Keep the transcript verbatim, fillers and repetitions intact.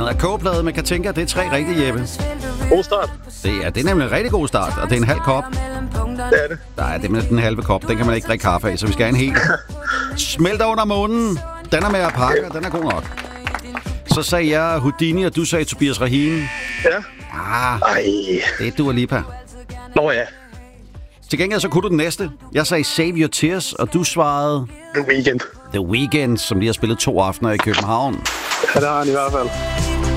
Blandet af kogeplade med Katinka. Det er tre rigtige, Jeppe. God start. Det er, det er nemlig en rigtig god start, og det er en halv kop. Det er det. Nej, det er den halve kop. Den kan man ikke drikke kaffe af, så vi skal have en hel. Smelter under munden. Den er med at pakke, og den er god nok. Så sagde jeg Houdini, og du sagde Tobias Rahim. Ja. Ah, Ej. det er Dua Lipa. Nå ja. Til gengæld så kunne du den næste. Jeg sagde Save Your Tears, og du svarede The Weeknd. The Weeknd, som lige har spillet to aftener i København. Ja, det har han i hvert fald.